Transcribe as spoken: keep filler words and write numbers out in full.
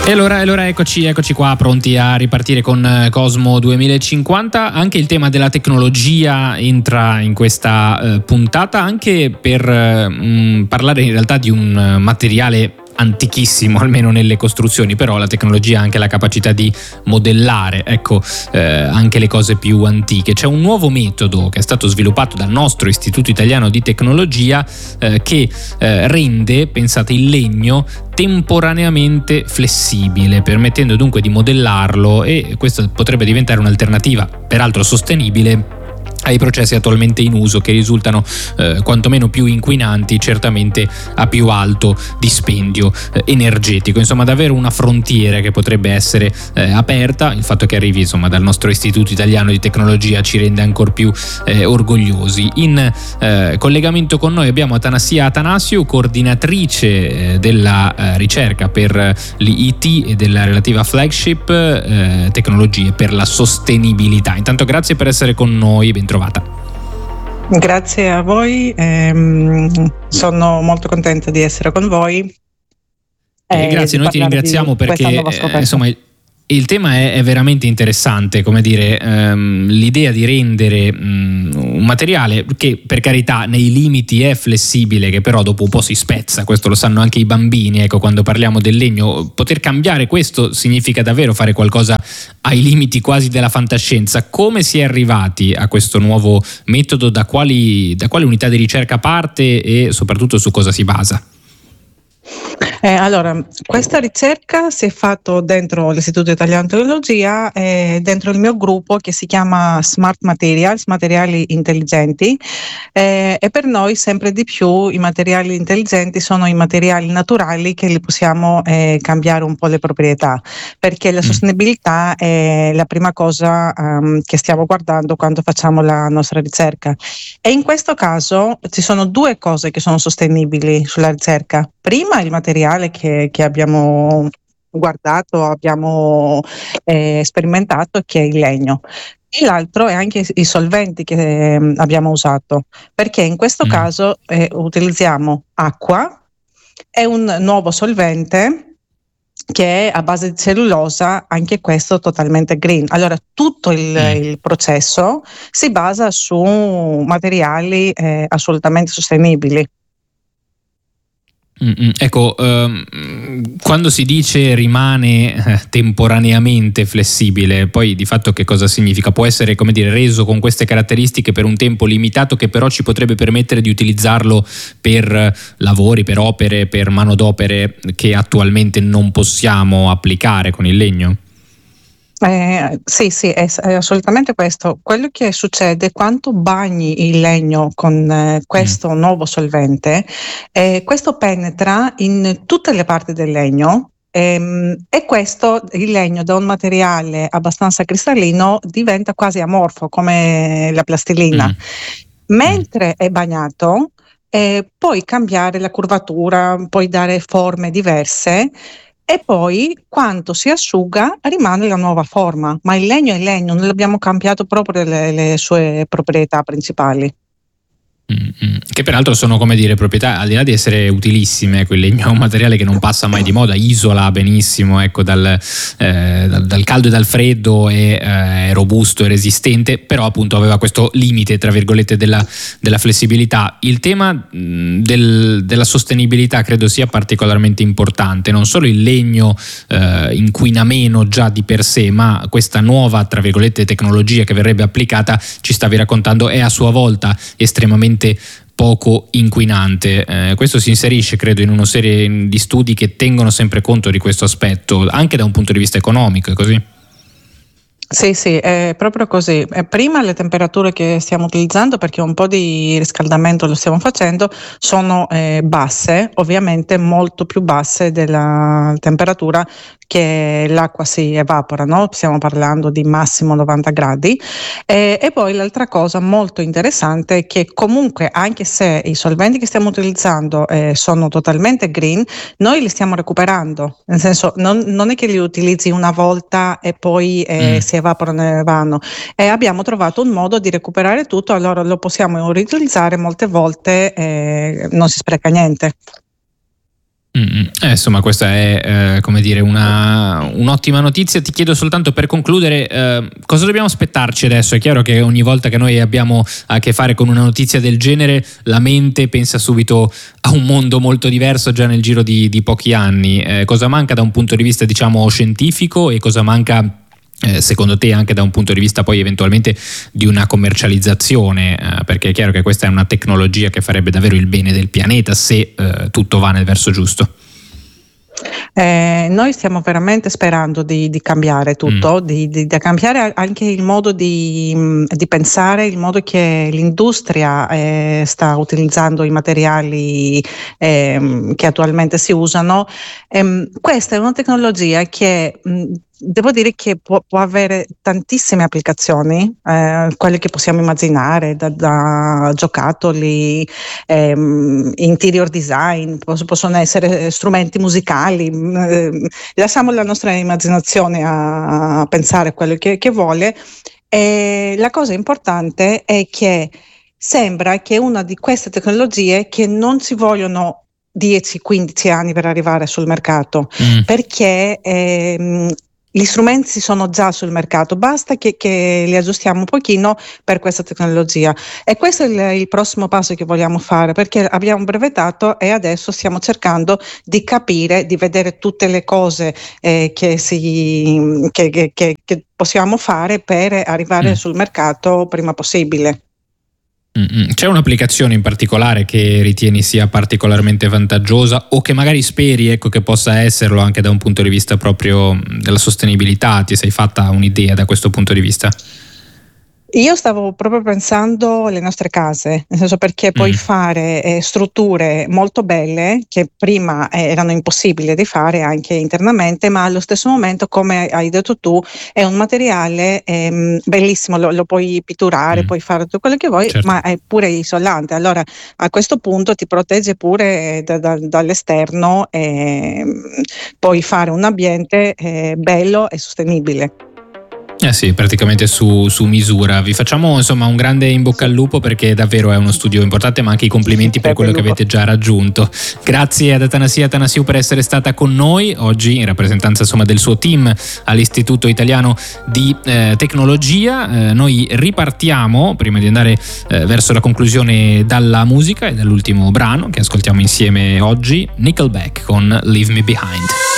E allora, allora eccoci, eccoci qua pronti a ripartire con Cosmo duemilacinquanta. Anche il tema della tecnologia entra in questa eh, puntata, anche per eh, parlare in realtà di un materiale antichissimo, almeno nelle costruzioni, però la tecnologia ha anche la capacità di modellare, ecco, eh, anche le cose più antiche. C'è un nuovo metodo che è stato sviluppato dal nostro Istituto Italiano di Tecnologia eh, che eh, rende, pensate, il legno temporaneamente flessibile, permettendo dunque di modellarlo, e questo potrebbe diventare un'alternativa, peraltro sostenibile, ai processi attualmente in uso, che risultano eh, quantomeno più inquinanti, certamente a più alto dispendio eh, energetico. Insomma, davvero una frontiera che potrebbe essere eh, aperta. Il fatto che arrivi insomma dal nostro Istituto Italiano di Tecnologia ci rende ancor più eh, orgogliosi. In eh, collegamento con noi abbiamo Atanasia Atanasiou, coordinatrice eh, della eh, ricerca per l'I T e della relativa flagship eh, Tecnologie per la Sostenibilità. Intanto grazie per essere con noi, ben trovata. Grazie a voi, ehm, sono molto contenta di essere con voi. Eh, grazie, noi ti ringraziamo perché eh, insomma il tema è, è veramente interessante, come dire, ehm, l'idea di rendere um, un materiale che, per carità, nei limiti è flessibile, che però dopo un po' si spezza. Questo lo sanno anche i bambini, ecco, quando parliamo del legno. Poter cambiare questo significa davvero fare qualcosa ai limiti quasi della fantascienza. Come si è arrivati a questo nuovo metodo? Da quali, da quali unità di ricerca parte e soprattutto su cosa si basa? Eh, allora, questa ricerca si è fatta dentro l'Istituto Italiano di Tecnologia, eh, dentro il mio gruppo che si chiama Smart Materials, materiali intelligenti, eh, e per noi sempre di più i materiali intelligenti sono i materiali naturali che li possiamo eh, cambiare un po' le proprietà, perché la sostenibilità è la prima cosa um, che stiamo guardando quando facciamo la nostra ricerca. E in questo caso ci sono due cose che sono sostenibili sulla ricerca. Prima il materiale che, che abbiamo guardato, abbiamo eh, sperimentato, che è il legno. E l'altro è anche i solventi che eh, abbiamo usato, perché in questo mm. caso eh, utilizziamo acqua e un nuovo solvente che è a base di cellulosa, anche questo totalmente green. Allora tutto il, mm. il processo si basa su materiali eh, assolutamente sostenibili. Mm-mm. Ecco, um, quando si dice rimane eh, temporaneamente flessibile, poi di fatto che cosa significa? Può essere, come dire, reso con queste caratteristiche per un tempo limitato, che però ci potrebbe permettere di utilizzarlo per lavori, per opere, per manodopere che attualmente non possiamo applicare con il legno? Eh, sì, sì, è, è assolutamente questo. Quello che succede quando bagni il legno con eh, questo mm. nuovo solvente, eh, questo penetra in tutte le parti del legno. Ehm, e questo, il legno, da un materiale abbastanza cristallino, diventa quasi amorfo come la plastilina. Mm. Mentre è bagnato, eh, puoi cambiare la curvatura, puoi dare forme diverse. E poi, quando si asciuga, rimane la nuova forma, ma il legno è il legno, non abbiamo cambiato proprio le, le sue proprietà principali. Mm-hmm. Che peraltro sono, come dire, proprietà, al di là di essere utilissime, ecco, il legno è un materiale che non passa mai di moda, isola benissimo, ecco, dal, eh, dal, dal caldo e dal freddo, è, eh, è robusto e resistente, però appunto aveva questo limite, tra virgolette, della, della flessibilità. Il tema mh, del, della sostenibilità credo sia particolarmente importante. Non solo il legno eh, inquina meno già di per sé, ma questa nuova, tra virgolette, tecnologia che verrebbe applicata, ci stavi raccontando, è a sua volta estremamente poco inquinante. Eh, questo si inserisce, credo, in una serie di studi che tengono sempre conto di questo aspetto, anche da un punto di vista economico, è così? Sì, sì, è proprio così. E prima le temperature che stiamo utilizzando, perché un po' di riscaldamento lo stiamo facendo, sono eh, basse, ovviamente molto più basse della temperatura che l'acqua si evapora, no? Stiamo parlando di massimo novanta gradi. E, e poi l'altra cosa molto interessante è che comunque, anche se i solventi che stiamo utilizzando eh, sono totalmente green, noi li stiamo recuperando, nel senso non, non è che li utilizzi una volta e poi eh, mm. si evaporano e vanno. E abbiamo trovato un modo di recuperare tutto, allora lo possiamo riutilizzare molte volte e non si spreca niente. Mm-hmm. Eh, insomma, questa è eh, come dire una, un'ottima notizia. Ti chiedo soltanto per concludere eh, cosa dobbiamo aspettarci adesso. È chiaro che ogni volta che noi abbiamo a che fare con una notizia del genere la mente pensa subito a un mondo molto diverso già nel giro di, di pochi anni. Eh, cosa manca da un punto di vista diciamo scientifico e cosa manca Eh, secondo te anche da un punto di vista poi eventualmente di una commercializzazione, eh, perché è chiaro che questa è una tecnologia che farebbe davvero il bene del pianeta se eh, tutto va nel verso giusto. Eh, noi stiamo veramente sperando di, di cambiare tutto, mm. di, di, di cambiare anche il modo di, di pensare, il modo che l'industria eh, sta utilizzando i materiali eh, che attualmente si usano. Eh, questa è una tecnologia che mh, devo dire che può, può avere tantissime applicazioni, eh, quelle che possiamo immaginare, da, da giocattoli, ehm, interior design, poss- possono essere strumenti musicali. Eh, lasciamo la nostra immaginazione a, a pensare a quello che, che vuole. E la cosa importante è che sembra che una di queste tecnologie che non ci vogliono dieci quindici anni per arrivare sul mercato, mm. perché ehm, gli strumenti sono già sul mercato, basta che, che li aggiustiamo un pochino per questa tecnologia. E questo è il, il prossimo passo che vogliamo fare, perché abbiamo brevettato e adesso stiamo cercando di capire, di vedere tutte le cose eh, che, si, che, che, che, che possiamo fare per arrivare mm. sul mercato prima possibile. C'è un'applicazione in particolare che ritieni sia particolarmente vantaggiosa o che magari speri ecco, che possa esserlo anche da un punto di vista proprio della sostenibilità? Ti sei fatta un'idea da questo punto di vista? Io stavo proprio pensando alle nostre case, nel senso perché puoi mm. fare eh, strutture molto belle che prima eh, erano impossibili di fare anche internamente, ma allo stesso momento, come hai detto tu, è un materiale ehm, bellissimo, lo, lo puoi pitturare, mm. puoi fare tutto quello che vuoi, certo. ma è pure isolante. Allora a questo punto ti protegge pure da, da, dall'esterno e puoi fare un ambiente eh, bello e sostenibile. Eh sì, praticamente su, su misura. Vi facciamo insomma un grande in bocca al lupo perché davvero è uno studio importante, ma anche i complimenti per quello che avete già raggiunto. Grazie ad Athanasia Athanasiou per essere stata con noi oggi in rappresentanza insomma del suo team all'Istituto Italiano di eh, Tecnologia. Eh, noi ripartiamo prima di andare eh, verso la conclusione dalla musica e dall'ultimo brano che ascoltiamo insieme oggi, Nickelback con Leave Me Behind.